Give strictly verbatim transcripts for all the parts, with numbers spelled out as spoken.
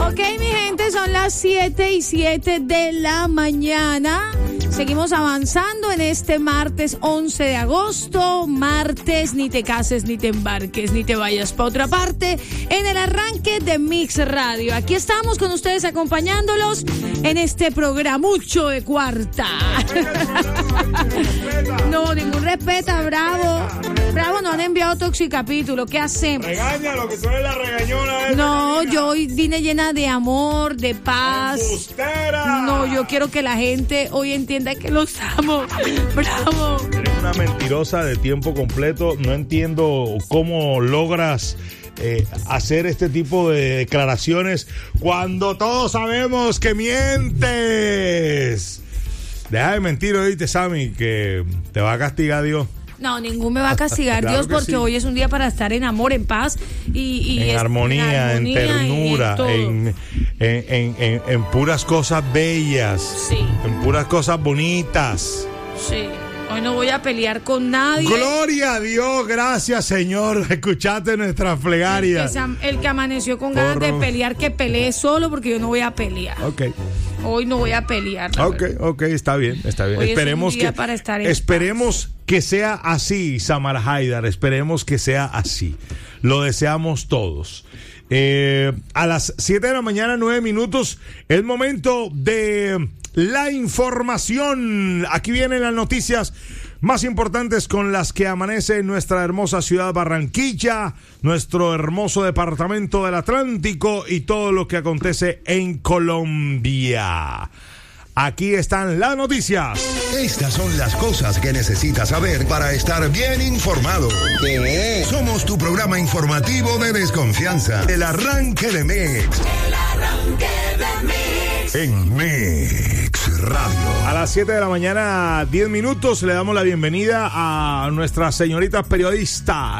Ok, mi gente, son las siete y siete de la mañana. Seguimos avanzando en este martes once de agosto. Martes, ni te cases, ni te embarques, ni te vayas para otra parte. En el arranque de Mix Radio. Aquí estamos con ustedes acompañándolos en este programucho de cuarta. No, ningún respeta, Bravo. Bravo, no han enviado Toxicapítulo. ¿Qué hacemos? Regáñalo, que tú eres la regañona. No, yo hoy vine llena de amor, de paz. ¡Embustera! No, yo quiero que la gente hoy entienda que los amo. Bravo. Eres una mentirosa de tiempo completo. No entiendo cómo logras eh, hacer este tipo de declaraciones cuando todos sabemos que mientes. Deja de mentir, oíste, Sammy, que te va a castigar Dios. No, ningún me va a castigar, Claro Dios, que porque sí. hoy es un día para estar en amor, en paz y, y En, es- armonía, en armonía y ternura, todo. en, en, en, en, en puras cosas bellas, Sí. en puras cosas bonitas. Sí, hoy no voy a pelear con nadie. Gloria a Dios, gracias Señor. Escuchaste nuestras El que, plegarias. se am- el que amaneció con ganas de Porro. pelear, que pelee solo, porque yo no voy a pelear. Ok, Hoy no voy a pelear. la ok, verdad. ok, está bien, está bien. Hoy es un Esperemos día que para estar en esperemos que sea así, Samara Haidar. Esperemos que sea así. Lo deseamos todos. Eh, a las siete de la mañana, nueve minutos, es momento de la información. Aquí vienen las noticias más importantes con las que amanece nuestra hermosa ciudad Barranquilla, nuestro hermoso departamento del Atlántico y todo lo que acontece en Colombia. Aquí están las noticias. Estas son las cosas que necesitas saber para estar bien informado. ¿Qué? Somos tu programa informativo de desconfianza. El arranque de Mix. En Mix Radio. A las siete de la mañana, diez minutos, le damos la bienvenida a nuestra señorita periodista,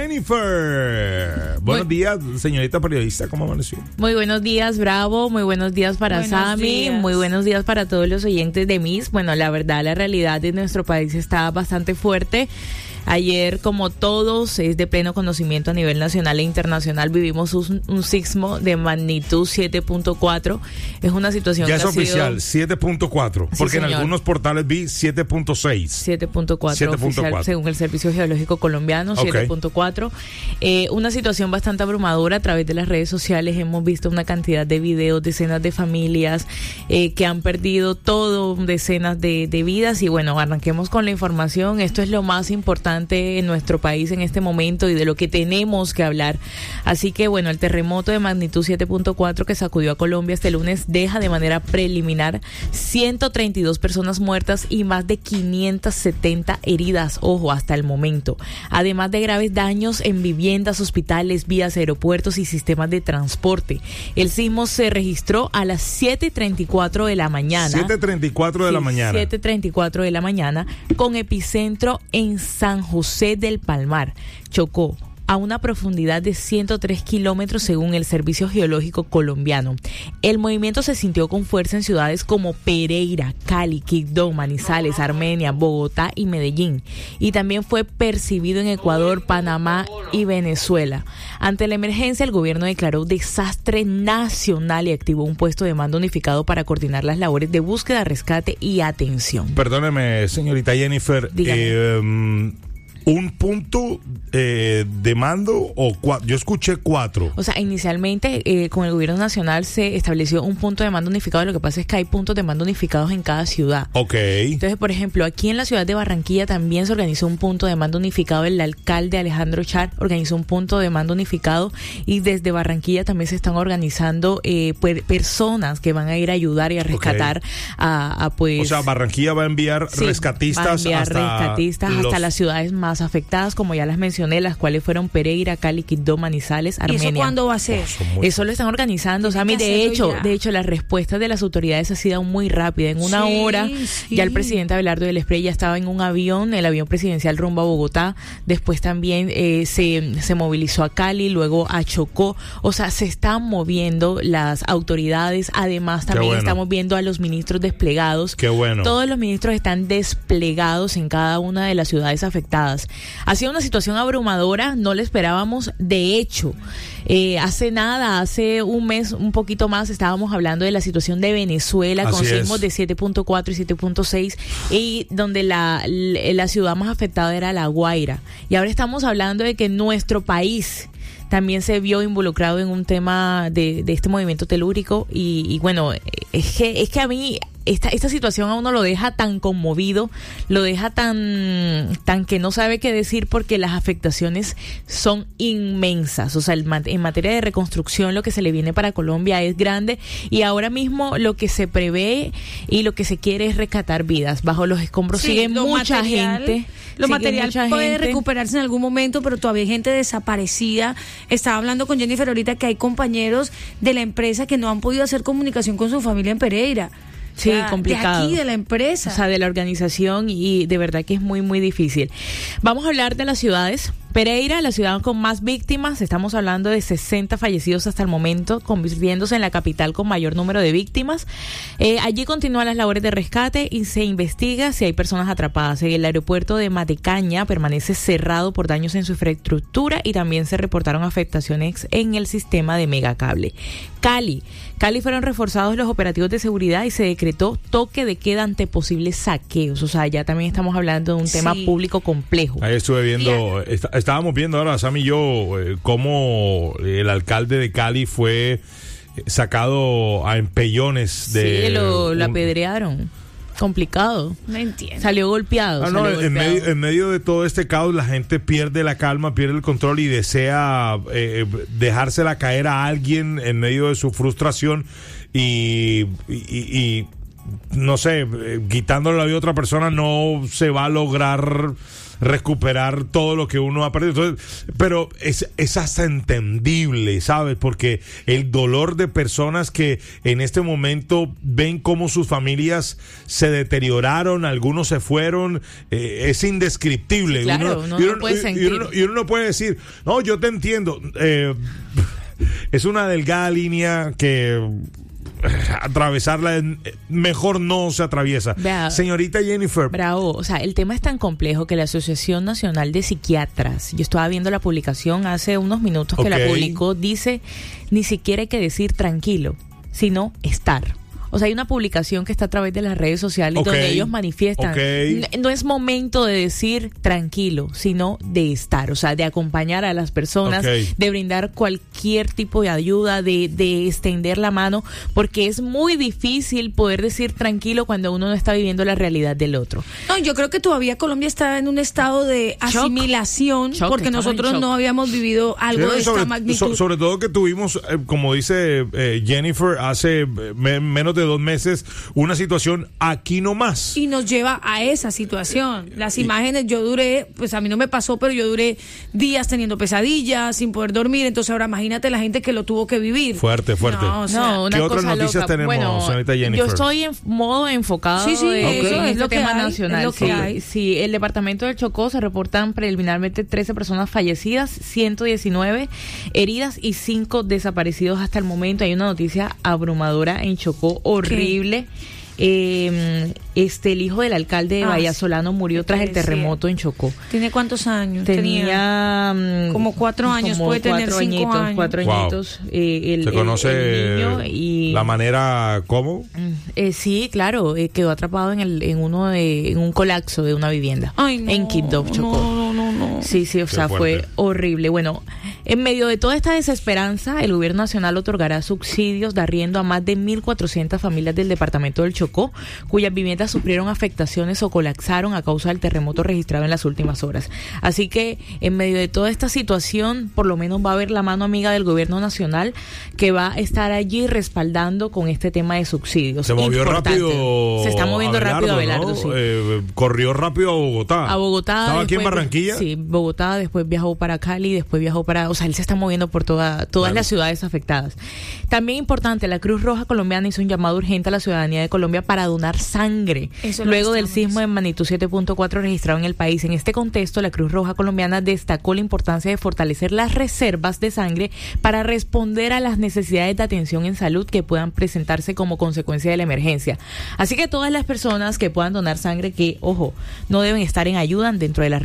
Jennifer. Buenos Muy- días, señorita periodista, ¿cómo amaneció? Muy buenos días, Bravo. Muy buenos días para Buenos Sammy. días. Muy buenos días para todos los oyentes de Miss. Bueno, la verdad, la realidad de nuestro país está bastante fuerte. Ayer, como todos, es de pleno conocimiento a nivel nacional e internacional, vivimos un, un sismo de magnitud siete punto cuatro. Es una situación Ya que es ha sido oficial, siete punto cuatro, Sí, porque en señor. algunos portales vi siete punto seis. siete punto cuatro siete punto oficial, cuatro. según el Servicio Geológico Colombiano, Ok. siete punto cuatro. Eh, una situación bastante abrumadora. A través de las redes sociales hemos visto una cantidad de videos, decenas de familias eh, que han perdido todo, decenas de, de vidas. Y bueno, arranquemos con la información. Esto es lo más importante en nuestro país en este momento y de lo que tenemos que hablar. Así que bueno, el terremoto de magnitud siete punto cuatro que sacudió a Colombia este lunes deja de manera preliminar ciento treinta y dos personas muertas y más de quinientas setenta heridas, ojo, hasta el momento. Además de graves daños en viviendas, hospitales, vías, aeropuertos y sistemas de transporte. El sismo se registró a las siete y treinta y cuatro de la mañana. siete treinta y cuatro de la Sí, mañana. siete treinta y cuatro de la mañana, con epicentro en San José del Palmar. Chocó a una profundidad de ciento tres kilómetros según el Servicio Geológico Colombiano. El movimiento se sintió con fuerza en ciudades como Pereira, Cali, Quibdó, Manizales, Armenia, Bogotá y Medellín. Y también fue percibido en Ecuador, Panamá y Venezuela. Ante la emergencia, el gobierno declaró desastre nacional y activó un puesto de mando unificado para coordinar las labores de búsqueda, rescate y atención. Perdóneme, señorita Jennifer. Dígame. eh, um, un punto eh, de mando o cua- yo escuché cuatro. O sea, inicialmente eh, con el gobierno nacional se estableció un punto de mando unificado. Lo que pasa es que hay puntos de mando unificados en cada ciudad. Ok. Entonces, por ejemplo, aquí en la ciudad de Barranquilla también se organizó un punto de mando unificado. El alcalde Alejandro Char organizó un punto de mando unificado y desde Barranquilla también se están organizando eh, per- personas que van a ir a ayudar y a rescatar a, a, pues... O sea, Barranquilla va a enviar Sí, rescatistas va a enviar hasta rescatistas los- hasta las ciudades más afectadas, como ya las mencioné, las cuales fueron Pereira, Cali, Quibdó, Manizales, ¿Y Armenia. eso cuándo va a ser? Son muy- Eso lo están organizando, Tienen Sammy. que De hacerlo hecho, ya. de hecho, la respuesta de las autoridades ha sido muy rápida. En una Sí, hora, sí. ya el presidente Abelardo del Espriella ya estaba en un avión, el avión presidencial rumbo a Bogotá. Después también eh, se, se movilizó a Cali, luego a Chocó. O sea, se están moviendo las autoridades. Además, también bueno. estamos viendo a los ministros desplegados. Qué bueno. Todos los ministros están desplegados en cada una de las ciudades afectadas. ciudades. Ha sido una situación abrumadora, no la esperábamos. De hecho, eh, hace nada, hace un mes, un poquito más, estábamos hablando de la situación de Venezuela, Así con sismos es. de siete punto cuatro y siete punto seis, y donde la, la, la ciudad más afectada era La Guaira. Y ahora estamos hablando de que nuestro país también se vio involucrado en un tema de, de este movimiento telúrico y, y bueno, es que, es que a mí esta, esta situación a uno lo deja tan conmovido, lo deja tan, tan que no sabe qué decir, porque las afectaciones son inmensas. O sea, el, en materia de reconstrucción, lo que se le viene para Colombia es grande, y ahora mismo lo que se prevé y lo que se quiere es rescatar vidas. Bajo los escombros Sí, sigue lo mucha material- gente. Lo sigue material mucha puede gente. recuperarse en algún momento, pero todavía hay gente desaparecida. Estaba hablando con Jennifer ahorita que hay compañeros de la empresa que no han podido hacer comunicación con su familia en Pereira. Sí, O sea, complicado. De aquí, de la empresa. O sea, de la organización, y de verdad que es muy, muy difícil. Vamos a hablar de las ciudades. Pereira, la ciudad con más víctimas, estamos hablando de sesenta fallecidos hasta el momento, convirtiéndose en la capital con mayor número de víctimas. Eh, allí continúan las labores de rescate y se investiga si hay personas atrapadas. El aeropuerto de Matecaña permanece cerrado por daños en su infraestructura, y también se reportaron afectaciones en el sistema de megacable. Cali. Cali fueron reforzados los operativos de seguridad y se decretó toque de queda ante posibles saqueos. O sea, ya también estamos hablando de un tema Sí. público complejo. Ahí estuve viendo, está- estábamos viendo ahora, Sam y yo, eh, cómo el alcalde de Cali fue eh, sacado a empellones de... Sí, lo, lo un- apedrearon. Complicado. No entiendo. Salió golpeado. Ah, no, salió en, golpeado. medio, en medio de todo este caos, la gente pierde la calma, pierde el control y desea eh, dejársela caer a alguien en medio de su frustración y, y, y- y, no sé, eh, quitándole la vida a otra persona no se va a lograr recuperar todo lo que uno ha perdido. Entonces, pero es, es hasta entendible, ¿sabes? Porque el dolor de personas que en este momento ven cómo sus familias se deterioraron, algunos se fueron, eh, es indescriptible. Sí, claro, uno no puede y sentir. uno- y uno no puede decir, no, yo te entiendo. Eh, es una delgada línea que atravesarla es- mejor no se atraviesa. Vea. Señorita Jennifer, Bravo, o sea, el tema es tan complejo que la Asociación Nacional de Psiquiatras, yo estaba viendo la publicación hace unos minutos que Ok. la publicó, dice, ni siquiera hay que decir tranquilo, sino estar. O sea, hay una publicación que está a través de las redes sociales Ok. donde ellos manifiestan. Ok. N- No es momento de decir tranquilo, sino de estar, o sea, de acompañar a las personas, Ok. de brindar cualquier tipo de ayuda, de, de extender la mano, porque es muy difícil poder decir tranquilo cuando uno no está viviendo la realidad del otro. No, yo creo que todavía Colombia está en un estado de Shock. asimilación, Shock, porque estamos en nosotros shock. no habíamos vivido algo Sí, de sobre, esta magnitud. so- sobre todo que tuvimos, eh, como dice eh, Jennifer, hace eh, me- menos de dos meses, una situación aquí nomás. Y nos lleva a esa situación. Las imágenes, yo duré, pues a mí no me pasó, pero yo duré días teniendo pesadillas, sin poder dormir. Entonces ahora imagínate la gente que lo tuvo que vivir. Fuerte, fuerte. No, o sea, No, una ¿Qué otras cosa noticias loca. tenemos, Bueno, señorita Jennifer? yo estoy en modo enfocado Sí, sí, en, Ok. en eso es este lo que tema hay, nacional. es lo que sí, hay. sí, el departamento del Chocó se reportan preliminarmente trece personas fallecidas, ciento diecinueve heridas y cinco desaparecidos hasta el momento. Hay una noticia abrumadora en Chocó, horrible. Eh, este el hijo del alcalde de Ah, Vallasolano murió ¿qué tras te el decía? terremoto en Chocó. ¿Tiene cuántos años? Tenía mm, como cuatro años, como puede tener cuatro cinco añitos, años. cuatro Wow. añitos. eh, el, ¿Se el- conoce el niño y la manera cómo? eh, sí, claro, eh, quedó atrapado en el en uno de en un colapso de una vivienda Ay, no, en Quibdó, Chocó. No, no, no, no. Sí, sí, o Qué sea, fuerte. fue horrible. Bueno, en medio de toda esta desesperanza, el gobierno nacional otorgará subsidios de arriendo a más de mil cuatrocientas familias del departamento del Chocó, cuyas viviendas sufrieron afectaciones o colapsaron a causa del terremoto registrado en las últimas horas. Así que, en medio de toda esta situación, por lo menos va a haber la mano amiga del gobierno nacional que va a estar allí respaldando con este tema de subsidios. Se movió Importante. rápido. Se está moviendo rápido Abelardo, ¿no? sí. Eh, corrió rápido a Bogotá. A Bogotá. ¿Estaba aquí en después- Barranquilla? Sí, Bogotá, después viajó para Cali, después viajó para... O sea, él se está moviendo por toda, todas Claro. las ciudades afectadas. También importante, la Cruz Roja Colombiana hizo un llamado urgente a la ciudadanía de Colombia para donar sangre. Eso es lo Luego que del estamos sismo de magnitud siete punto cuatro registrado en el país. En este contexto, la Cruz Roja Colombiana destacó la importancia de fortalecer las reservas de sangre para responder a las necesidades de atención en salud que puedan presentarse como consecuencia de la emergencia. Así que todas las personas que puedan donar sangre, que, ojo, no deben estar en ayuda dentro de las recomendaciones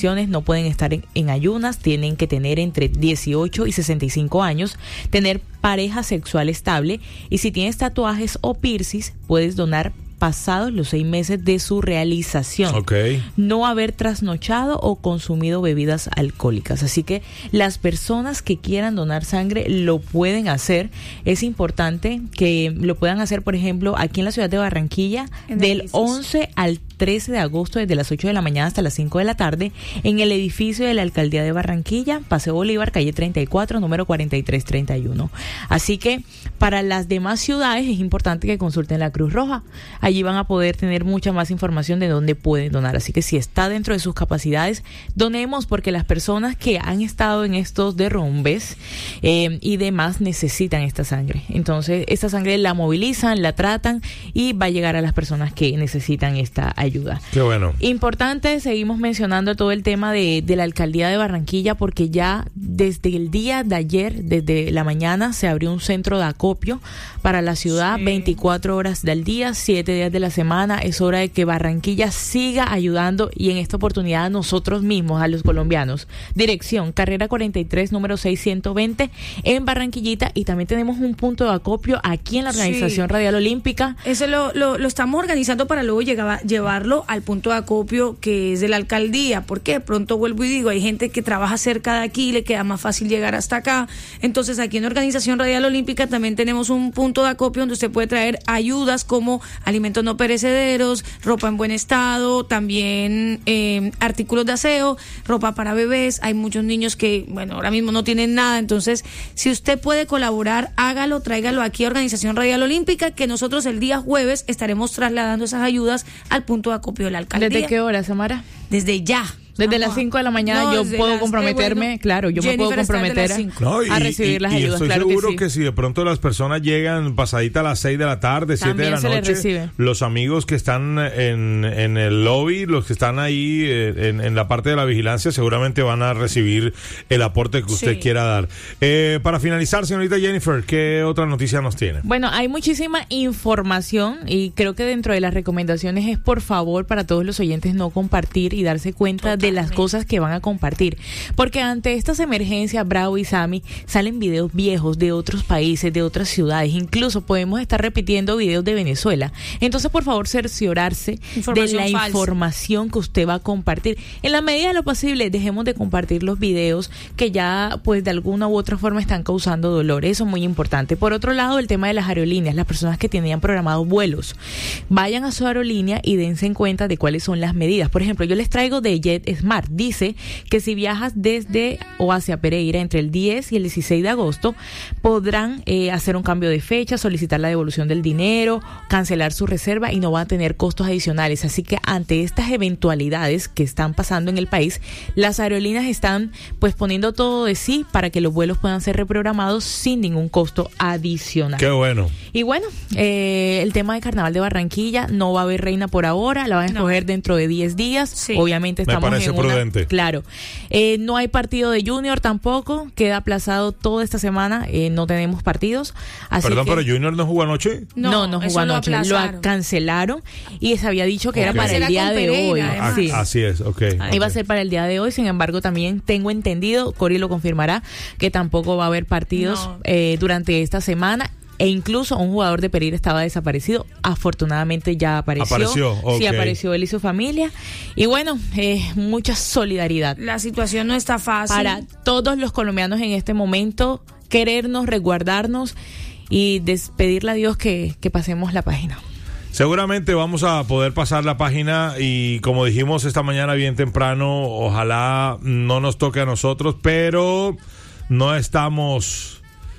recomendaciones: no pueden estar en, en ayunas, tienen que tener entre dieciocho y sesenta y cinco años, tener pareja sexual estable, y si tienes tatuajes o piercings, puedes donar pasados los seis meses de su realización. Okay. No haber trasnochado o consumido bebidas alcohólicas. Así que las personas que quieran donar sangre lo pueden hacer. Es importante que lo puedan hacer, por ejemplo, aquí en la ciudad de Barranquilla, del once al trece de agosto, desde las ocho de la mañana hasta las cinco de la tarde, en el edificio de la Alcaldía de Barranquilla, Paseo Bolívar, calle treinta y cuatro, número cuarenta y tres treinta y uno. Así que para las demás ciudades es importante que consulten la Cruz Roja. Allí van a poder tener mucha más información de dónde pueden donar. Así que si está dentro de sus capacidades, donemos, porque las personas que han estado en estos derrumbes eh, y demás necesitan esta sangre. Entonces, esta sangre la movilizan, la tratan y va a llegar a las personas que necesitan esta ayuda. Qué bueno. Importante, seguimos mencionando todo el tema de, de la Alcaldía de Barranquilla, porque ya desde el día de ayer, desde la mañana, se abrió un centro de acopio para la ciudad, sí. veinticuatro horas del día, siete días de la semana. Es hora de que Barranquilla siga ayudando, y en esta oportunidad a nosotros mismos, a los colombianos. Dirección: carrera cuarenta y tres, número seiscientos veinte, en Barranquillita, y también tenemos un punto de acopio aquí en la Organización sí. Radial Olímpica. Ese lo, lo, lo estamos organizando para luego llegar, llevarlo al punto de acopio que es de la alcaldía, porque de pronto vuelvo y digo, hay gente que trabaja cerca de aquí, le queda más fácil llegar hasta acá. Entonces aquí en la Organización Radial Olímpica también tenemos un punto de acopio donde usted puede traer ayudas como alimentos no perecederos, ropa en buen estado, también eh, artículos de aseo, ropa para bebés. Hay muchos niños que, bueno, ahora mismo no tienen nada. Entonces, si usted puede colaborar, hágalo, tráigalo aquí a Organización Radial Olímpica, que nosotros el día jueves estaremos trasladando esas ayudas al punto de acopio de la alcaldía. ¿Desde qué hora, Samara? Desde ya. Desde las cinco de la mañana no, yo puedo las, comprometerme, bueno, claro, yo Jennifer me puedo comprometer a, no, y, a recibir y, las y ayudas. Estoy claro seguro que, sí. que si de pronto las personas llegan pasadita a las seis de la tarde, siete de la noche, los amigos que están en, en el lobby, los que están ahí en, en la parte de la vigilancia, seguramente van a recibir el aporte que usted sí. quiera dar. Eh, para finalizar, señorita Jennifer, ¿qué otra noticia nos tiene? Bueno, hay muchísima información, y creo que dentro de las recomendaciones es, por favor, para todos los oyentes, no compartir y darse cuenta Totalmente. de las cosas que van a compartir, porque ante estas emergencias, Bravo y Sammy, salen videos viejos de otros países, de otras ciudades, incluso podemos estar repitiendo videos de Venezuela. Entonces, por favor, cerciorarse de la falsa. información que usted va a compartir. En la medida de lo posible, dejemos de compartir los videos que ya, pues, de alguna u otra forma están causando dolor. Eso es muy importante. Por otro lado, el tema de las aerolíneas, las personas que tenían programados vuelos, vayan a su aerolínea y dense en cuenta de cuáles son las medidas. Por ejemplo, yo les traigo de JetSmart. Dice que si viajas desde o hacia Pereira entre el diez y el dieciséis de agosto, podrán eh, hacer un cambio de fecha, solicitar la devolución del dinero, cancelar su reserva, y no van a tener costos adicionales. Así que ante estas eventualidades que están pasando en el país, las aerolíneas están pues poniendo todo de sí para que los vuelos puedan ser reprogramados sin ningún costo adicional. Qué bueno. Y bueno, eh, el tema de Carnaval de Barranquilla, no va a haber reina por ahora, la van a escoger no. dentro de diez días. Sí. Obviamente estamos Me parece en prudente. Una, claro. Eh, no hay partido de Junior tampoco, queda aplazado toda esta semana, eh, no tenemos partidos. Así Perdón, que, pero Junior no jugó anoche. No, no, no jugó anoche, lo, lo cancelaron, y se había dicho que okay. era para el día de hoy. Ah, sí. Así es, ok. Iba a ser para el día de hoy, sin embargo, también tengo entendido, Cori lo confirmará, que tampoco va a haber partidos no. eh, durante esta semana. E incluso un jugador de Pereira estaba desaparecido. Afortunadamente ya apareció. Apareció, okay. Sí, apareció él y su familia. Y bueno, eh, mucha solidaridad. La situación no está fácil. Para todos los colombianos en este momento, querernos, resguardarnos y despedirle a Dios que, que pasemos la página. Seguramente vamos a poder pasar la página, y como dijimos esta mañana bien temprano, ojalá no nos toque a nosotros, pero no estamos...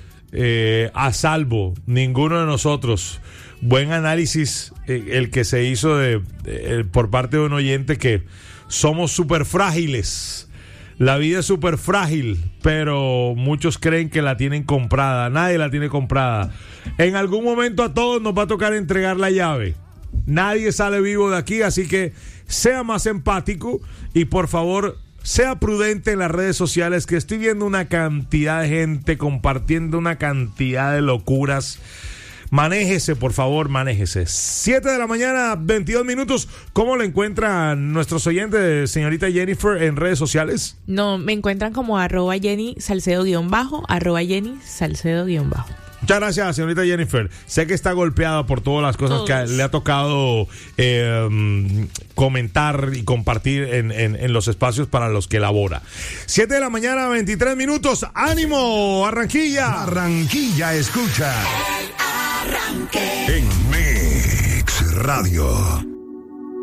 Eh, a salvo ninguno de nosotros. Buen análisis eh, el que se hizo de, de, por parte de un oyente, que somos súper frágiles, la vida es súper frágil, pero muchos creen que la tienen comprada. Nadie la tiene comprada. En algún momento a todos nos va a tocar entregar la llave. Nadie sale vivo de aquí, así que sea más empático y por favor sea prudente en las redes sociales, que estoy viendo una cantidad de gente compartiendo una cantidad de locuras. manéjese, por favor, manéjese. siete de la mañana, veintidós minutos. ¿Cómo le encuentran nuestros oyentes, señorita Jennifer, en redes sociales? No, me encuentran como arroba Jenny Salcedo guión bajo, arroba Jenny Salcedo guión bajo. Muchas gracias, señorita Jennifer. Sé que está golpeada por todas las cosas Todos. que le ha tocado eh, comentar y compartir en, en, en los espacios para los que labora. siete de la mañana, veintitrés minutos. ¡Ánimo, Barranquilla! Barranquilla escucha. El Arranque. En Mix Radio.